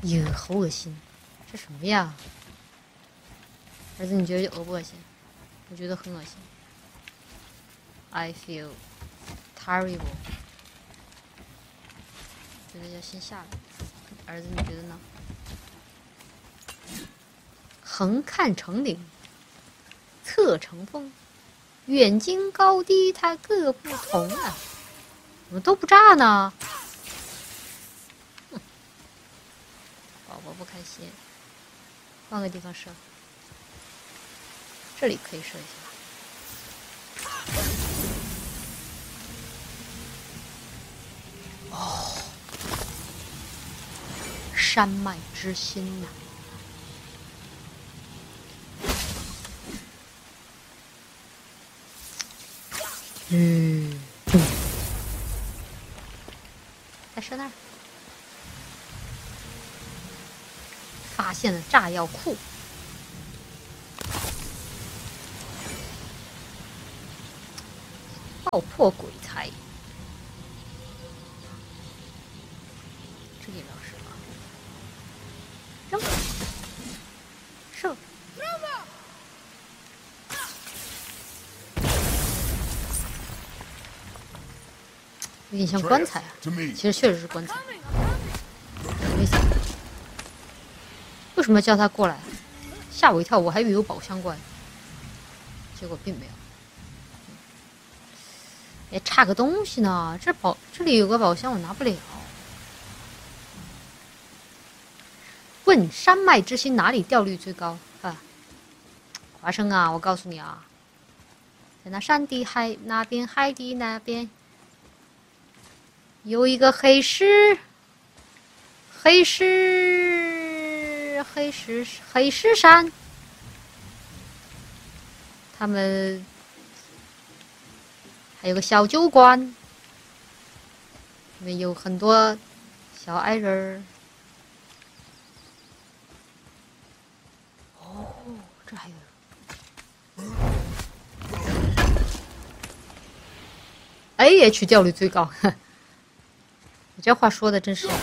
哟，好恶心！这什么呀？儿子，你觉得恶不恶心？我觉得很恶心。I feel terrible。觉得要先下来。儿子，你觉得呢？横看成岭，侧成峰，远近高低它各不同啊！怎么都不炸呢？宝宝不开心，换个地方射。这里可以射一下。哦，山脉之心呐、再射那儿。发现了炸药库。爆破鬼才。这里没有什么。扔。射。有点像棺材啊，其实确实是棺材。什么意思？为什么要叫他过来？吓我一跳，我还以为有宝箱怪，结果并没有。哎，差个东西呢，这里有个宝箱，我拿不了。问山脉之心哪里掉率最高？啊，华生啊，我告诉你啊，在那山的海那边，海的那边有一个黑石山，他们还有个小酒馆，里面有很多小矮人儿。哦，这还有。AH 掉率最高，你这话说的真是。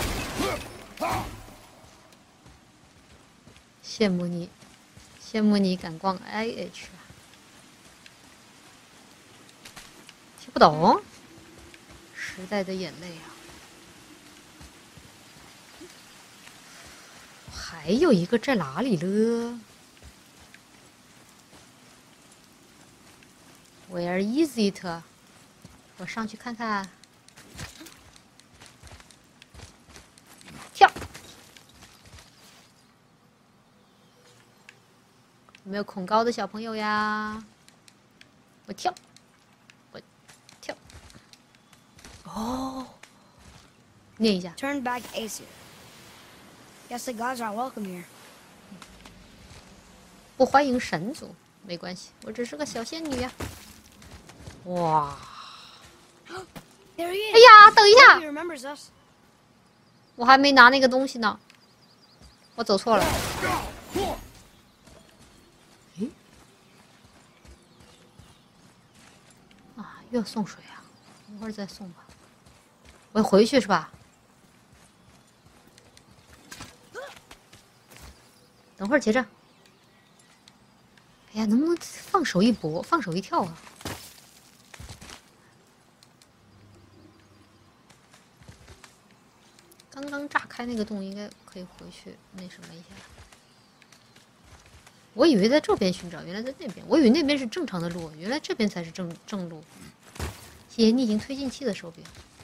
羡慕你敢逛 AH 啊！听不懂，时代的眼泪啊！还有一个在哪里了 ？Where is it？ 我上去看看。跳！有没有恐高的小朋友呀？我跳！我跳！哦，念一下。 Turn back Aesir. Guess the gods aren't welcome here. 不欢迎神族，没关系，我只是个小仙女呀。哇！ There he is. 哎呀，等一 Hope he 下， remembers us. 我还没拿那个东西呢，我走错了。诶？啊，又要送水啊！一会儿再送吧。我要回去是吧？等会儿结账。哎呀，能不能放手一搏，放手一跳啊？刚刚炸开那个洞，应该可以回去那什么一下。我以为在这边寻找，原来在那边。我以为那边是正常的路，原来这边才是正路。谢谢逆行推进器的手柄。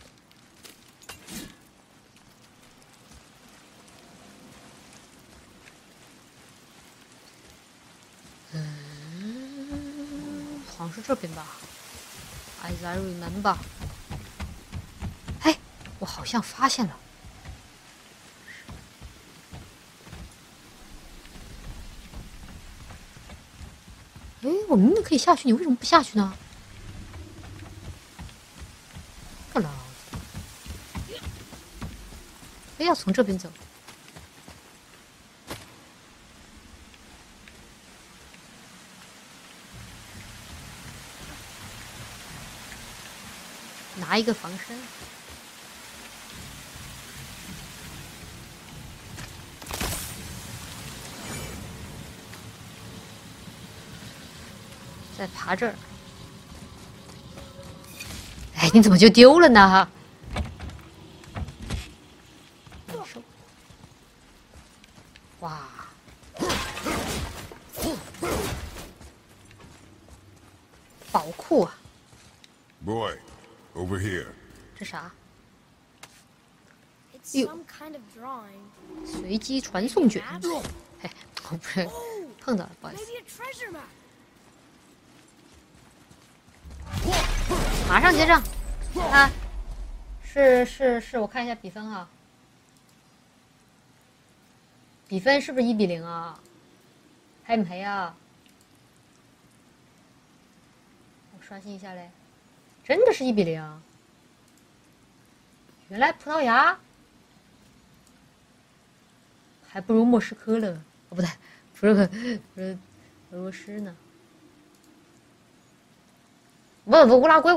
好像是这边吧 ？As I remember。哎，我好像发现了。哎，我明明可以下去，你为什么不下去呢？个老子，非要从这边走。拿一个防身。 再爬这儿。哎，你怎么就丢了呢？哇！宝库啊！ Boy, over here. 这啥？ It's some kind of drawing. 随机传送卷。哎，我不是碰到了，不好意思。 Maybe a treasure map. 马上结账啊！是，我看一下比分哈。比分是不是1-0啊？赔唔赔啊？我刷新一下嘞，真的是1-0啊！原来葡萄牙还不如莫斯科了，哦不对，不是俄罗斯呢。不，乌拉圭。